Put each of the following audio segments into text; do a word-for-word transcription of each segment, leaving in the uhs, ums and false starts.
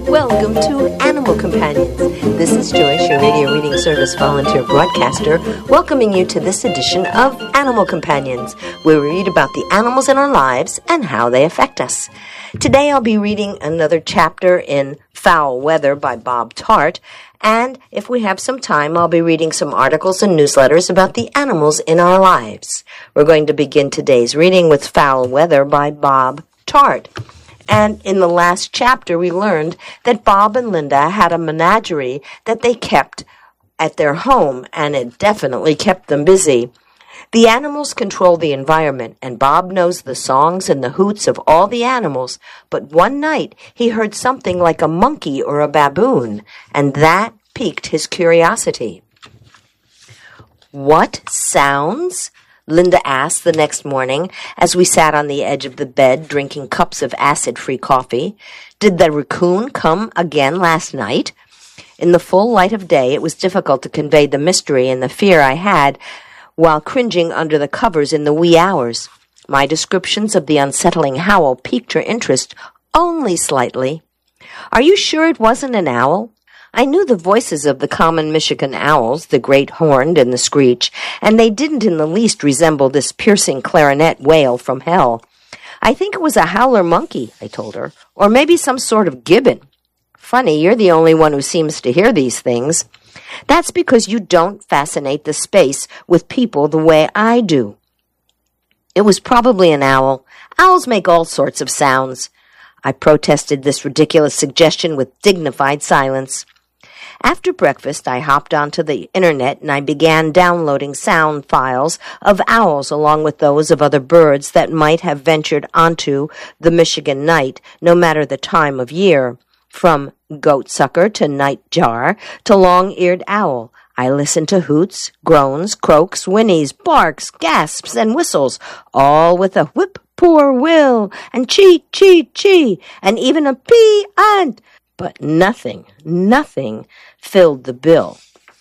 Welcome to Animal Companions. This is Joyce, your radio reading service volunteer broadcaster, welcoming you to this edition of Animal Companions, where we read about the animals in our lives and how they affect us. Today I'll be reading another chapter in Foul Weather by Bob Tart, and if we have some time, I'll be reading some articles and newsletters about the animals in our lives. We're going to begin today's reading with Foul Weather by Bob Tart. And in the last chapter, we learned that Bob and Linda had a menagerie that they kept at their home, and it definitely kept them busy. The animals control the environment, and Bob knows the songs and the hoots of all the animals. But one night, he heard something like a monkey or a baboon, and that piqued his curiosity. "What sounds?" Linda asked the next morning as we sat on the edge of the bed drinking cups of acid-free coffee. "Did the raccoon come again last night?" In the full light of day, it was difficult to convey the mystery and the fear I had while cringing under the covers in the wee hours. My descriptions of the unsettling howl piqued her interest only slightly. "Are you sure it wasn't an owl?" I knew the voices of the common Michigan owls, the great horned and the screech, and they didn't in the least resemble this piercing clarinet wail from hell. "I think it was a howler monkey," I told her, "or maybe some sort of gibbon." "Funny, you're the only one who seems to hear these things." "That's because you don't fascinate the space with people the way I do." "It was probably an owl. Owls make all sorts of sounds." I protested this ridiculous suggestion with dignified silence. After breakfast, I hopped onto the internet and I began downloading sound files of owls along with those of other birds that might have ventured onto the Michigan night, no matter the time of year. From goat-sucker to nightjar to long-eared owl, I listened to hoots, groans, croaks, whinnies, barks, gasps, and whistles, all with a whip, poor will, and chee, chee, chee, and even a pee and... But nothing, nothing filled the bill.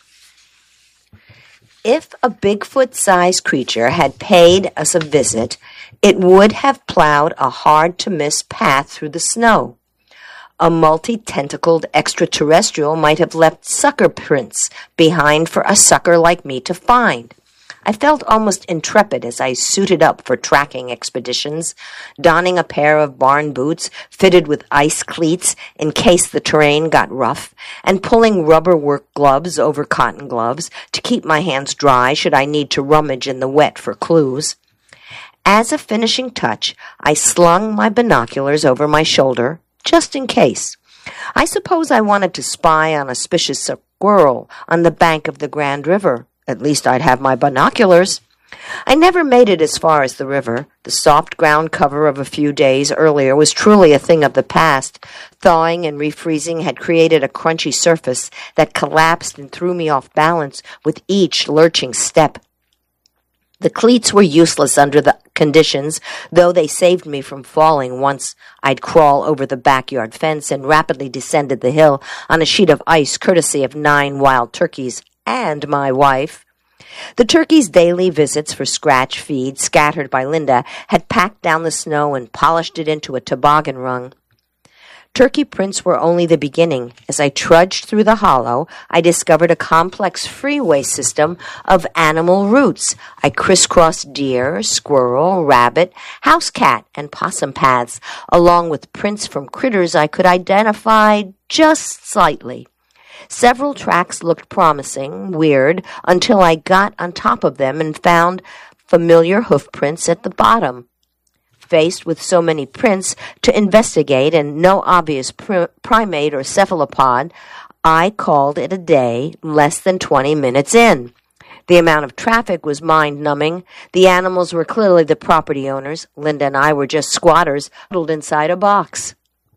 If a Bigfoot-sized creature had paid us a visit, it would have plowed a hard-to-miss path through the snow. A multi-tentacled extraterrestrial might have left sucker prints behind for a sucker like me to find. I felt almost intrepid as I suited up for tracking expeditions, donning a pair of barn boots fitted with ice cleats in case the terrain got rough, and pulling rubber work gloves over cotton gloves to keep my hands dry should I need to rummage in the wet for clues. As a finishing touch, I slung my binoculars over my shoulder, just in case. I suppose I wanted to spy on a suspicious squirrel on the bank of the Grand River. At least I'd have my binoculars. I never made it as far as the river. The soft ground cover of a few days earlier was truly a thing of the past. Thawing and refreezing had created a crunchy surface that collapsed and threw me off balance with each lurching step. The cleats were useless under the conditions, though they saved me from falling once I'd crawl over the backyard fence and rapidly descended the hill on a sheet of ice courtesy of nine wild turkeys and my wife. The turkeys' daily visits for scratch feed, scattered by Linda, had packed down the snow and polished it into a toboggan rung. Turkey prints were only the beginning. As I trudged through the hollow, I discovered a complex freeway system of animal routes. I crisscrossed deer, squirrel, rabbit, house cat, and possum paths, along with prints from critters I could identify just slightly. Several tracks looked promising, weird, until I got on top of them and found familiar hoof prints at the bottom. Faced with so many prints to investigate and no obvious pr- primate or cephalopod, I called it a day less than twenty minutes in. The amount of traffic was mind-numbing. The animals were clearly the property owners. Linda and I were just squatters huddled inside a box.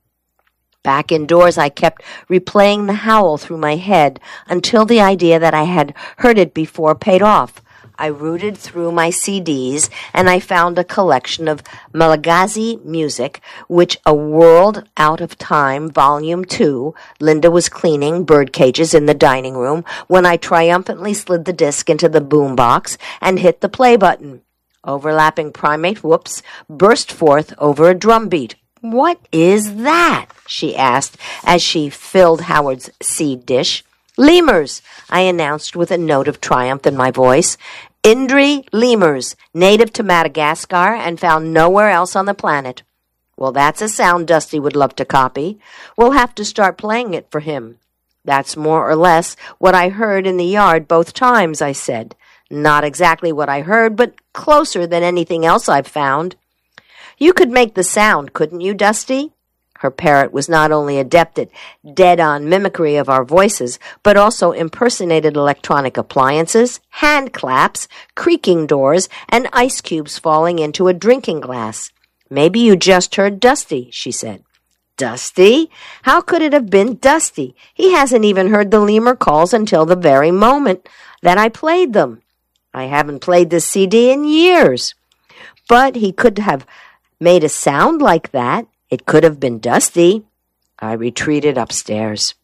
Back indoors, I kept replaying the howl through my head until the idea that I had heard it before paid off. I rooted through my C Ds, and I found a collection of Malagasy music, which A World Out of Time, Volume two. Linda was cleaning bird cages in the dining room when I triumphantly slid the disc into the boombox and hit the play button. Overlapping primate whoops burst forth over a drum beat. "What is that?" she asked as she filled Howard's seed dish. "Lemurs," I announced with a note of triumph in my voice. "Indri lemurs, native to Madagascar and found nowhere else on the planet." "Well, that's a sound Dusty would love to copy. We'll have to start playing it for him." "That's more or less what I heard in the yard both times," I said. "Not exactly what I heard, but closer than anything else I've found." "You could make the sound, couldn't you, Dusty?" Her parrot was not only adept at dead-on mimicry of our voices, but also impersonated electronic appliances, hand claps, creaking doors, and ice cubes falling into a drinking glass. "Maybe you just heard Dusty," she said. "Dusty? How could it have been Dusty? He hasn't even heard the lemur calls until the very moment that I played them. I haven't played this C D in years." "But he could have made a sound like that. It could have been Dusty." I retreated upstairs.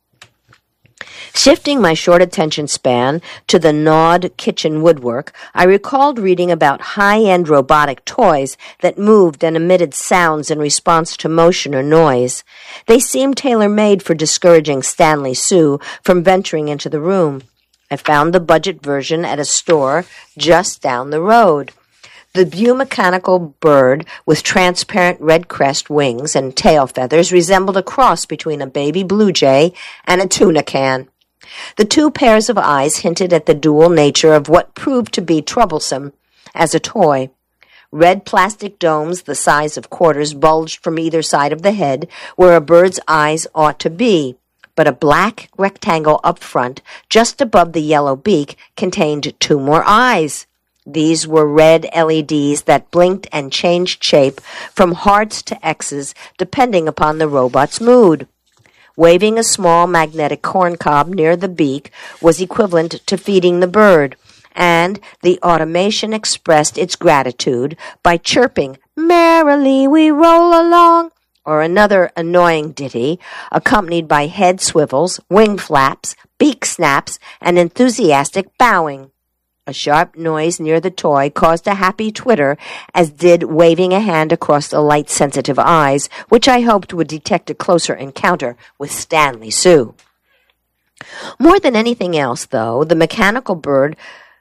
Shifting my short attention span to the gnawed kitchen woodwork, I recalled reading about high-end robotic toys that moved and emitted sounds in response to motion or noise. They seemed tailor-made for discouraging Stanley Sue from venturing into the room. I found the budget version at a store just down the road. The biomechanical bird with transparent red crest wings and tail feathers resembled a cross between a baby blue jay and a tuna can. The two pairs of eyes hinted at the dual nature of what proved to be troublesome as a toy. Red plastic domes the size of quarters bulged from either side of the head, where a bird's eyes ought to be, but a black rectangle up front, just above the yellow beak, contained two more eyes. These were red L E Ds that blinked and changed shape from hearts to X's, depending upon the robot's mood. Waving a small magnetic corncob near the beak was equivalent to feeding the bird, and the automation expressed its gratitude by chirping, "Merrily we roll along," or another annoying ditty, accompanied by head swivels, wing flaps, beak snaps, and enthusiastic bowing. A sharp noise near the toy caused a happy twitter, as did waving a hand across the light-sensitive eyes, which I hoped would detect a closer encounter with Stanley Sue. More than anything else, though, the mechanical bird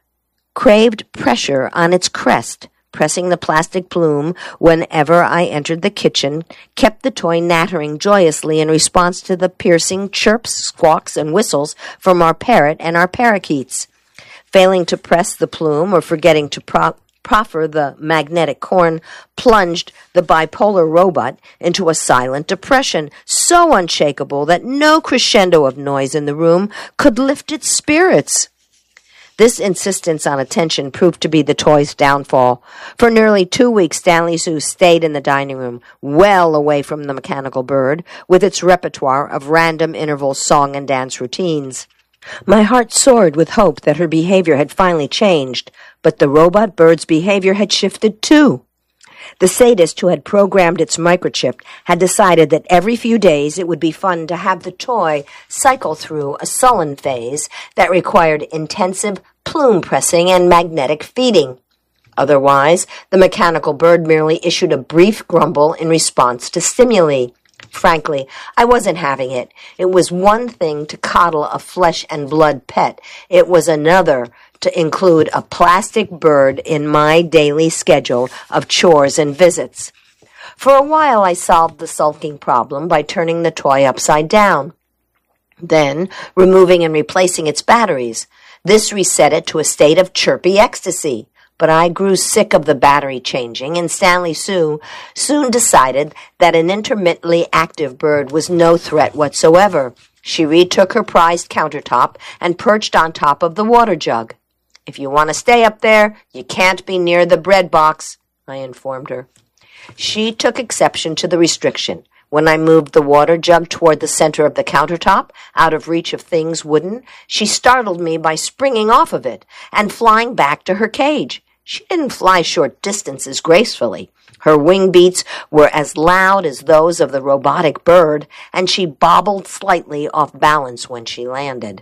craved pressure on its crest. Pressing the plastic plume whenever I entered the kitchen kept the toy nattering joyously in response to the piercing chirps, squawks, and whistles from our parrot and our parakeets. Failing to press the plume or forgetting to pro- proffer the magnetic corn plunged the bipolar robot into a silent depression, so unshakable that no crescendo of noise in the room could lift its spirits. This insistence on attention proved to be the toy's downfall. For nearly two weeks, Stanley Sue stayed in the dining room, well away from the mechanical bird, with its repertoire of random interval song and dance routines. My heart soared with hope that her behavior had finally changed, but the robot bird's behavior had shifted too. The sadist who had programmed its microchip had decided that every few days it would be fun to have the toy cycle through a sullen phase that required intensive plume pressing and magnetic feeding. Otherwise, the mechanical bird merely issued a brief grumble in response to stimuli. Frankly, I wasn't having it. It was one thing to coddle a flesh-and-blood pet. It was another to include a plastic bird in my daily schedule of chores and visits. For a while, I solved the sulking problem by turning the toy upside down, then removing and replacing its batteries. This reset it to a state of chirpy ecstasy. But I grew sick of the battery changing, and Stanley Sue soon decided that an intermittently active bird was no threat whatsoever. She retook her prized countertop and perched on top of the water jug. "If you want to stay up there, you can't be near the bread box," I informed her. She took exception to the restriction. When I moved the water jug toward the center of the countertop, out of reach of things wooden, she startled me by springing off of it and flying back to her cage. She didn't fly short distances gracefully. Her wing beats were as loud as those of the robotic bird, and she bobbled slightly off balance when she landed.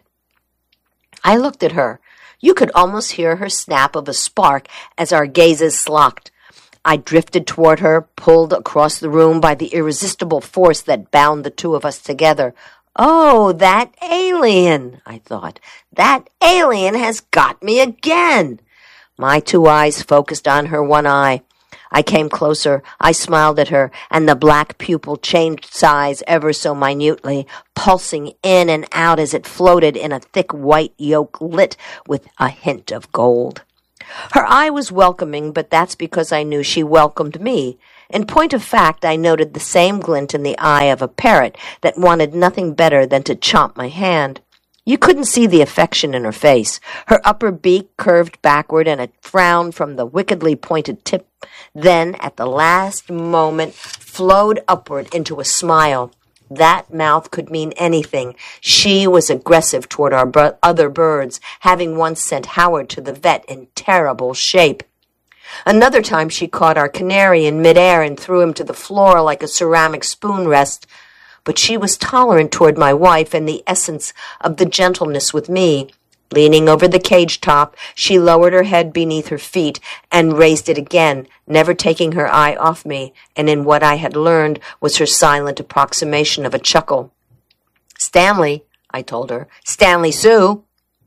I looked at her. You could almost hear her snap of a spark as our gazes locked. I drifted toward her, pulled across the room by the irresistible force that bound the two of us together. Oh, that alien, I thought. That alien has got me again. My two eyes focused on her one eye. I came closer, I smiled at her, and the black pupil changed size ever so minutely, pulsing in and out as it floated in a thick white yolk lit with a hint of gold. Her eye was welcoming, but that's because I knew she welcomed me. In point of fact, I noted the same glint in the eye of a parrot that wanted nothing better than to chomp my hand. You couldn't see the affection in her face. Her upper beak curved backward and a frown from the wickedly pointed tip, then, at the last moment, flowed upward into a smile. That mouth could mean anything. She was aggressive toward our bro- other birds, having once sent Howard to the vet in terrible shape. Another time she caught our canary in midair and threw him to the floor like a ceramic spoon rest. But she was tolerant toward my wife and the essence of the gentleness with me. Leaning over the cage top, she lowered her head beneath her feet and raised it again, never taking her eye off me, and in what I had learned was her silent approximation of a chuckle. "Stanley," I told her. "Stanley Sue."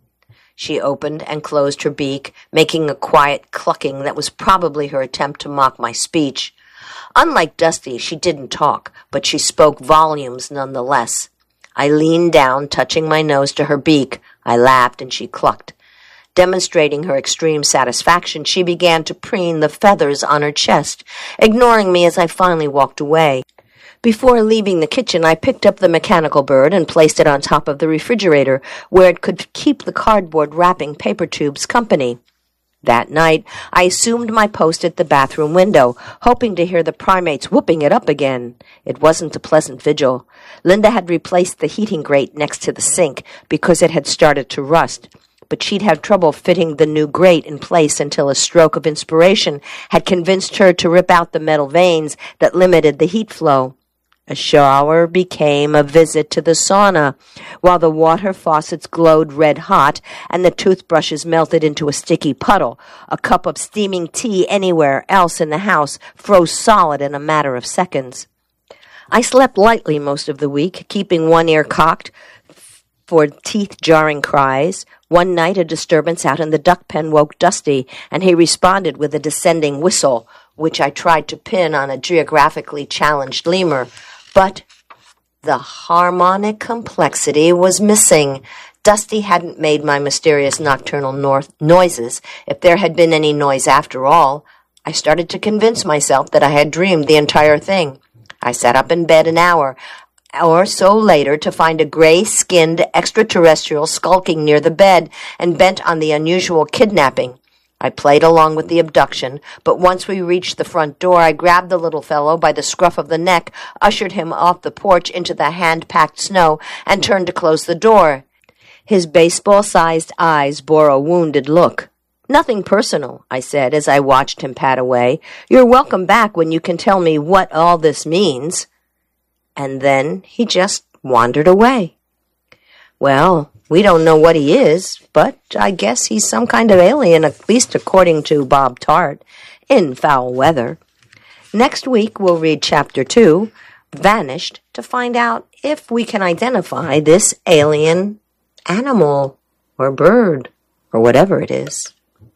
She opened and closed her beak, making a quiet clucking that was probably her attempt to mock my speech. Unlike Dusty, she didn't talk, but she spoke volumes nonetheless. I leaned down, touching my nose to her beak. I laughed, and she clucked. Demonstrating her extreme satisfaction, she began to preen the feathers on her chest, ignoring me as I finally walked away. Before leaving the kitchen, I picked up the mechanical bird and placed it on top of the refrigerator, where it could keep the cardboard wrapping paper tubes company. That night, I assumed my post at the bathroom window, hoping to hear the primates whooping it up again. It wasn't a pleasant vigil. Linda had replaced the heating grate next to the sink because it had started to rust, but she'd had trouble fitting the new grate in place until a stroke of inspiration had convinced her to rip out the metal vanes that limited the heat flow. A shower became a visit to the sauna, while the water faucets glowed red-hot and the toothbrushes melted into a sticky puddle. A cup of steaming tea anywhere else in the house froze solid in a matter of seconds. I slept lightly most of the week, keeping one ear cocked for teeth-jarring cries. One night, a disturbance out in the duck pen woke Dusty, and he responded with a descending whistle, which I tried to pin on a geographically challenged lemur. But the harmonic complexity was missing. Dusty hadn't made my mysterious nocturnal no- noises, if there had been any noise after all. I started to convince myself that I had dreamed the entire thing. I sat up in bed an hour or so later to find a gray-skinned extraterrestrial skulking near the bed and bent on the unusual kidnapping. I played along with the abduction, but once we reached the front door, I grabbed the little fellow by the scruff of the neck, ushered him off the porch into the hand-packed snow, and turned to close the door. His baseball-sized eyes bore a wounded look. "Nothing personal," I said as I watched him pad away. "You're welcome back when you can tell me what all this means." And then he just wandered away. Well, we don't know what he is, but I guess he's some kind of alien, at least according to Bob Tart, in Foul Weather. Next week, we'll read Chapter two, Vanished, to find out if we can identify this alien animal or bird or whatever it is.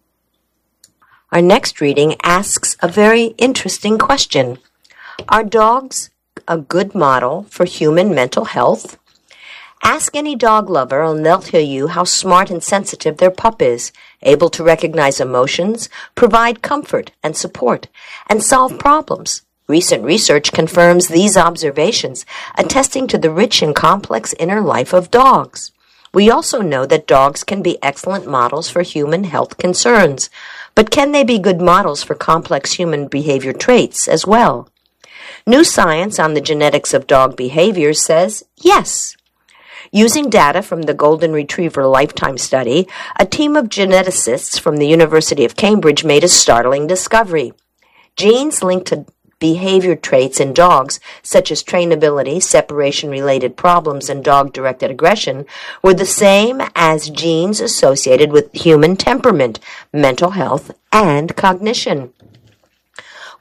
Our next reading asks a very interesting question. Are dogs a good model for human mental health? Ask any dog lover and they'll tell you how smart and sensitive their pup is, able to recognize emotions, provide comfort and support, and solve problems. Recent research confirms these observations, attesting to the rich and complex inner life of dogs. We also know that dogs can be excellent models for human health concerns, but can they be good models for complex human behavior traits as well? New science on the genetics of dog behavior says yes. Using data from the Golden Retriever Lifetime Study, a team of geneticists from the University of Cambridge made a startling discovery. Genes linked to behavior traits in dogs, such as trainability, separation-related problems, and dog-directed aggression, were the same as genes associated with human temperament, mental health, and cognition.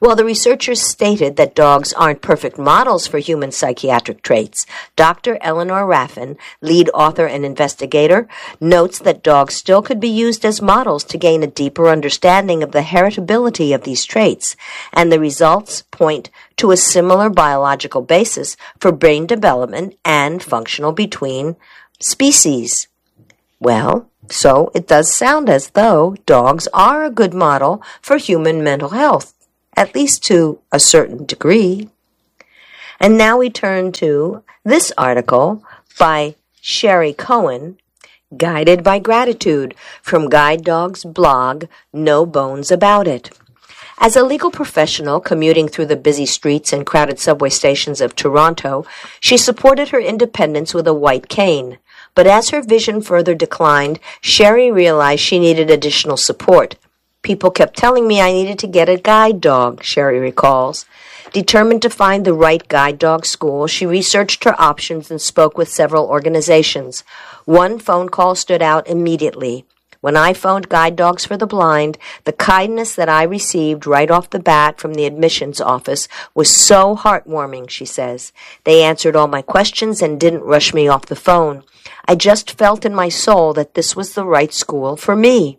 While the researchers stated that dogs aren't perfect models for human psychiatric traits, Doctor Eleanor Raffin, lead author and investigator, notes that dogs still could be used as models to gain a deeper understanding of the heritability of these traits, and the results point to a similar biological basis for brain development and functional between species. Well, so it does sound as though dogs are a good model for human mental health, at least to a certain degree. And now we turn to this article by Sherry Cohen, Guided by Gratitude, from Guide Dog's blog, No Bones About It. As a legal professional commuting through the busy streets and crowded subway stations of Toronto, she supported her independence with a white cane. But as her vision further declined, Sherry realized she needed additional support. People kept telling me I needed to get a guide dog, Sherry recalls. Determined to find the right guide dog school, she researched her options and spoke with several organizations. One phone call stood out immediately. When I phoned Guide Dogs for the Blind, the kindness that I received right off the bat from the admissions office was so heartwarming, she says. They answered all my questions and didn't rush me off the phone. I just felt in my soul that this was the right school for me.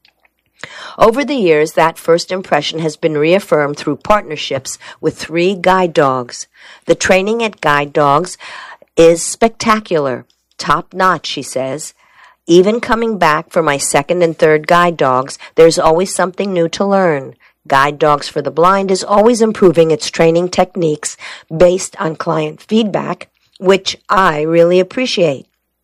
Over the years, that first impression has been reaffirmed through partnerships with three guide dogs. The training at Guide Dogs is spectacular, top-notch, she says. Even coming back for my second and third guide dogs, there's always something new to learn. Guide Dogs for the Blind is always improving its training techniques based on client feedback, which I really appreciate.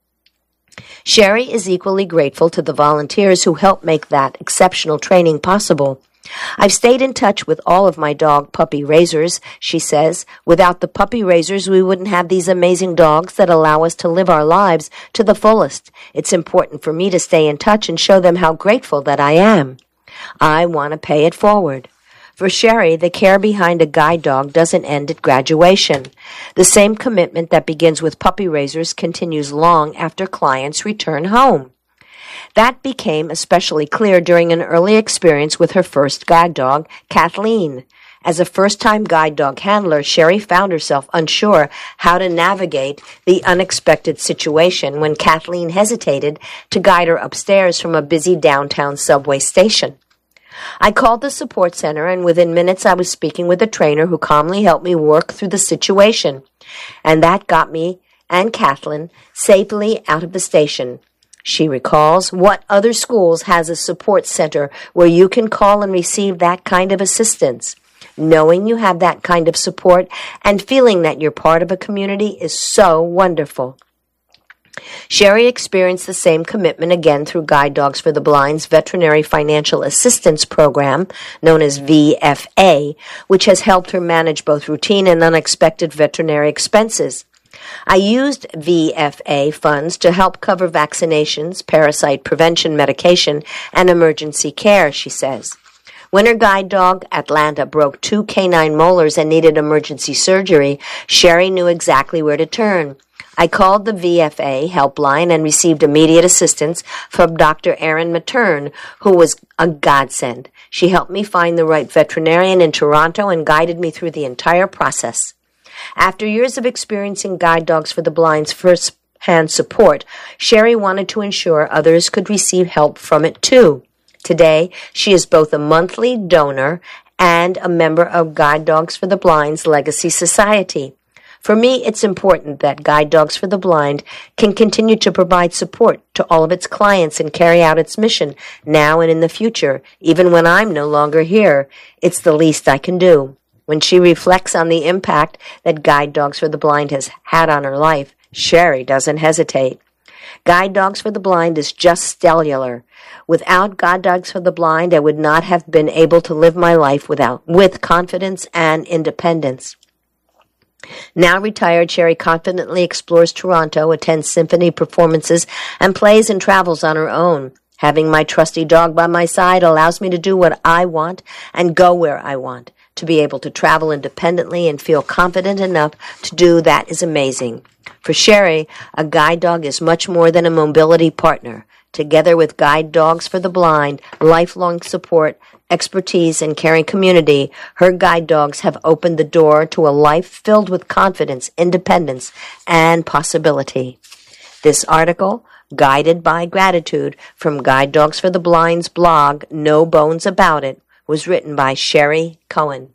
Sherry is equally grateful to the volunteers who helped make that exceptional training possible. I've stayed in touch with all of my dog puppy raisers, she says. Without the puppy raisers, we wouldn't have these amazing dogs that allow us to live our lives to the fullest. It's important for me to stay in touch and show them how grateful that I am. I want to pay it forward. For Sherry, the care behind a guide dog doesn't end at graduation. The same commitment that begins with puppy raisers continues long after clients return home. That became especially clear during an early experience with her first guide dog, Kathleen. As a first-time guide dog handler, Sherry found herself unsure how to navigate the unexpected situation when Kathleen hesitated to guide her upstairs from a busy downtown subway station. I called the support center, and within minutes I was speaking with a trainer who calmly helped me work through the situation. And that got me and Kathleen safely out of the station. She recalls, what other schools has a support center where you can call and receive that kind of assistance? Knowing you have that kind of support and feeling that you're part of a community is so wonderful. Sherry experienced the same commitment again through Guide Dogs for the Blind's Veterinary Financial Assistance Program, known as V F A, which has helped her manage both routine and unexpected veterinary expenses. I used V F A funds to help cover vaccinations, parasite prevention medication, and emergency care, she says. When her guide dog, Atlanta, broke two canine molars and needed emergency surgery, Sherry knew exactly where to turn. I called the V F A helpline and received immediate assistance from Doctor Erin Matern, who was a godsend. She helped me find the right veterinarian in Toronto and guided me through the entire process. After years of experiencing Guide Dogs for the Blind's first-hand support, Sherry wanted to ensure others could receive help from it too. Today, she is both a monthly donor and a member of Guide Dogs for the Blind's Legacy Society. For me, it's important that Guide Dogs for the Blind can continue to provide support to all of its clients and carry out its mission now and in the future, even when I'm no longer here. It's the least I can do. When she reflects on the impact that Guide Dogs for the Blind has had on her life, Sherry doesn't hesitate. Guide Dogs for the Blind is just stellar. Without Guide Dogs for the Blind, I would not have been able to live my life without with confidence and independence. Now retired, Sherry confidently explores Toronto, attends symphony performances, and plays and travels on her own. Having my trusty dog by my side allows me to do what I want and go where I want. To be able to travel independently and feel confident enough to do that is amazing. For Sherry, a guide dog is much more than a mobility partner. Together with guide dogs for the blind, lifelong support, expertise, and caring community, her guide dogs have opened the door to a life filled with confidence, independence, and possibility. This article, Guided by Gratitude, from Guide Dogs for the Blind's blog, No Bones About It, was written by Sherry Cohen.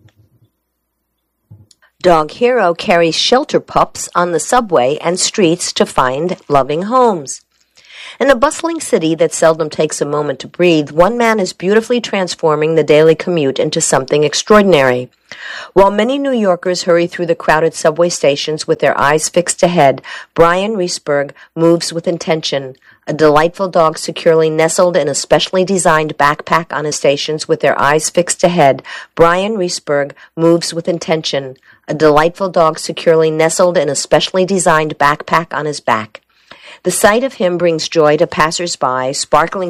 Dog Hero carries shelter pups on the subway and streets to find loving homes. In a bustling city that seldom takes a moment to breathe, one man is beautifully transforming the daily commute into something extraordinary. While many New Yorkers hurry through the crowded subway stations with their eyes fixed ahead, Brian Reesberg moves with intention. A delightful dog securely nestled in a specially designed backpack on his stations with their eyes fixed ahead, Brian Reesberg moves with intention. A delightful dog securely nestled in a specially designed backpack on his back. The sight of him brings joy to passers-by, sparkling